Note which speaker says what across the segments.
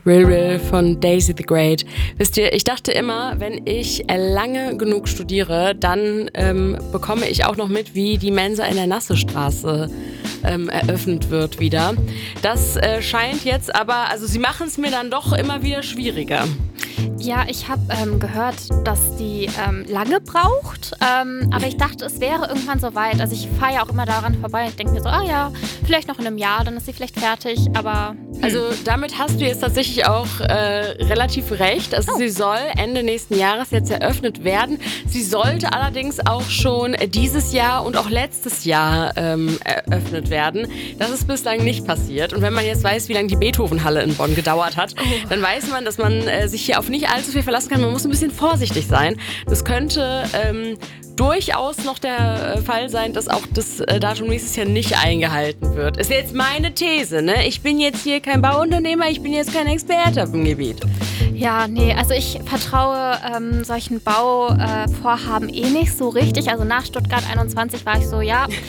Speaker 1: Real Real von Daisy the Great. Wisst ihr, ich dachte immer, wenn ich lange genug studiere, dann bekomme ich auch noch mit, wie die Mensa in der Nassestraße eröffnet wird wieder. Das scheint jetzt aber, also sie machen es mir dann doch immer wieder schwieriger.
Speaker 2: Ja, ich habe gehört, dass die lange braucht, aber ich dachte, es wäre irgendwann soweit. Also ich fahre ja auch immer daran vorbei und denke mir so, vielleicht noch in einem Jahr, dann ist sie vielleicht fertig, aber...
Speaker 1: Also damit hast du jetzt tatsächlich auch relativ recht. Also sie soll Ende nächsten Jahres jetzt eröffnet werden. Sie sollte allerdings auch schon dieses Jahr und auch letztes Jahr eröffnet werden. Das ist bislang nicht passiert. Und wenn man jetzt weiß, wie lange die Beethoven-Halle in Bonn gedauert hat, dann weiß man, dass man sich hier auf nicht allzu viel verlassen kann. Man muss ein bisschen vorsichtig sein. Das könnte durchaus noch der Fall sein, dass auch das Datum nächstes Jahr nicht eingehalten wird. Ist jetzt meine These, ne? Ich bin jetzt hier kein Bauunternehmer, ich bin jetzt kein Experte auf dem Gebiet.
Speaker 2: Ja, nee, also ich vertraue solchen Bauvorhaben nicht so richtig. Also nach Stuttgart 21 war ich so,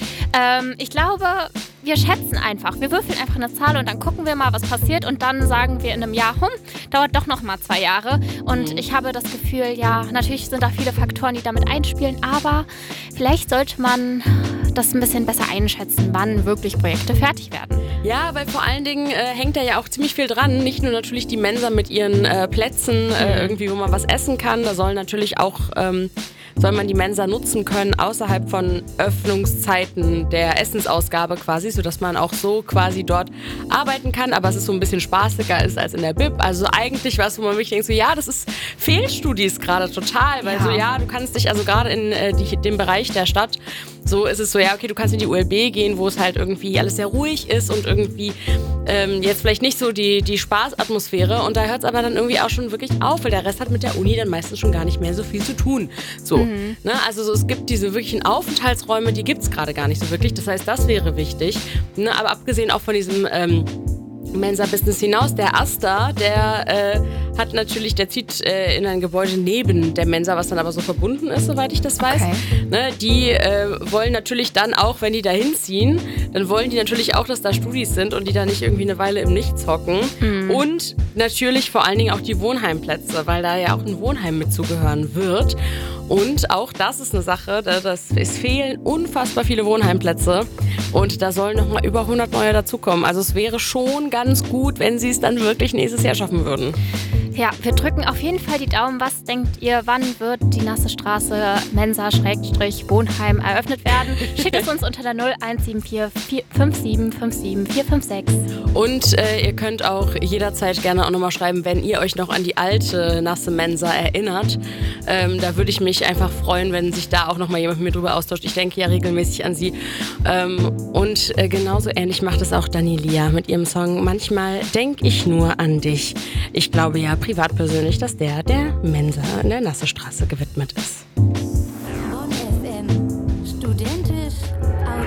Speaker 2: ich glaube, wir schätzen einfach. Wir würfeln einfach eine Zahl und dann gucken wir mal, was passiert. Und dann sagen wir in einem Jahr, dauert doch noch mal 2 Jahre. Und ich habe das Gefühl, natürlich sind da viele Faktoren, die damit einspielen. Aber vielleicht sollte man das ein bisschen besser einschätzen, wann wirklich Projekte fertig werden.
Speaker 1: Ja, weil vor allen Dingen hängt da ja auch ziemlich viel dran. Nicht nur natürlich die Mensa mit ihren Plätzen, irgendwie, wo man was essen kann. Da soll natürlich auch... soll man die Mensa nutzen können außerhalb von Öffnungszeiten der Essensausgabe quasi, sodass man auch so quasi dort arbeiten kann, aber es ist so ein bisschen spaßiger ist als in der Bib. Also eigentlich was, wo man wirklich denkt, so das ist Fehlstudis gerade total, weil du kannst dich also gerade in dem Bereich der Stadt, so ist es so, okay, du kannst in die ULB gehen, wo es halt irgendwie alles sehr ruhig ist und irgendwie jetzt vielleicht nicht so die Spaßatmosphäre und da hört es aber dann irgendwie auch schon wirklich auf, weil der Rest hat mit der Uni dann meistens schon gar nicht mehr so viel zu tun. So, ne? Also so, es gibt diese wirklichen Aufenthaltsräume, die gibt es gerade gar nicht so wirklich, das heißt, das wäre wichtig, ne? Aber abgesehen auch von diesem Mensa-Business hinaus, der Asta, der zieht in ein Gebäude neben der Mensa, was dann aber so verbunden ist, soweit ich das weiß.
Speaker 2: Okay.
Speaker 1: Ne, die wollen natürlich dann auch, wenn die da hinziehen, dann wollen die natürlich auch, dass da Studis sind und die da nicht irgendwie eine Weile im Nichts hocken. Und natürlich vor allen Dingen auch die Wohnheimplätze, weil da ja auch ein Wohnheim mit zugehören wird. Und auch das ist eine Sache, es fehlen unfassbar viele Wohnheimplätze und da sollen nochmal über 100 neue dazukommen. Also es wäre schon ganz gut, wenn sie es dann wirklich nächstes Jahr schaffen würden.
Speaker 2: Ja, wir drücken auf jeden Fall die Daumen. Was denkt ihr, wann wird die Nassestraße Mensa-Wohnheim eröffnet werden? Schickt es uns unter der 0174 5757 456.
Speaker 1: Und ihr könnt auch jederzeit gerne auch nochmal schreiben, wenn ihr euch noch an die alte Nasse Mensa erinnert. Da würde ich mich einfach freuen, wenn sich da auch nochmal jemand mit mir drüber austauscht. Ich denke ja regelmäßig an sie. Und genauso ähnlich macht es auch Danilia mit ihrem Song Manchmal denk ich nur an dich. Ich glaube ja privat persönlich, dass der Mensa in der Nassestraße gewidmet ist.
Speaker 3: Bonn FM. Student